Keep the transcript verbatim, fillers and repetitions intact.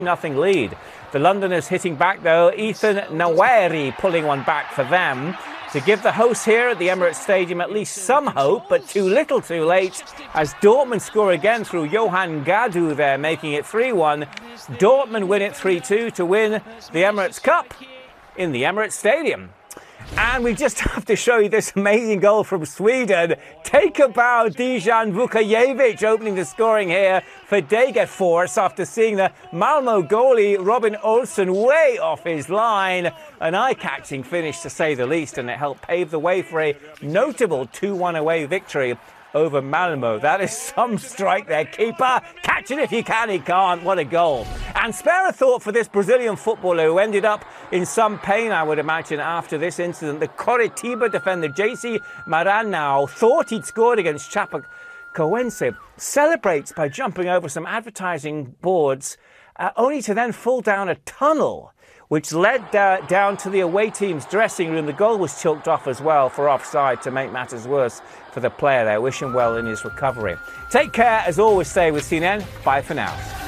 nothing lead. The Londoners hitting back though, Ethan Nwaneri pulling one back for them to give the hosts here at the Emirates Stadium at least some hope, but too little too late as Dortmund score again through Johan Gadu there, making it three one. Dortmund win it three two to win the Emirates Cup in the Emirates Stadium. And we just have to show you this amazing goal from Sweden. Take a bow, Dejan Vukojevic opening the scoring here for Degerfors after seeing the Malmo goalie Robin Olsen way off his line. An eye-catching finish to say the least, and it helped pave the way for a notable two one away victory over Malmo. That is some strike there. Keeper, catch it if you can, he can't. What a goal. And spare a thought for this Brazilian footballer who ended up in some pain, I would imagine, after this incident. The Coritiba defender, J C Maranhão, thought he'd scored against Chapecoense, celebrates by jumping over some advertising boards, uh, only to then fall down a tunnel, which led uh, down to the away team's dressing room. The goal was chalked off as well for offside to make matters worse for the player there. Wish him well in his recovery. Take care, as always, stay with C N N. Bye for now.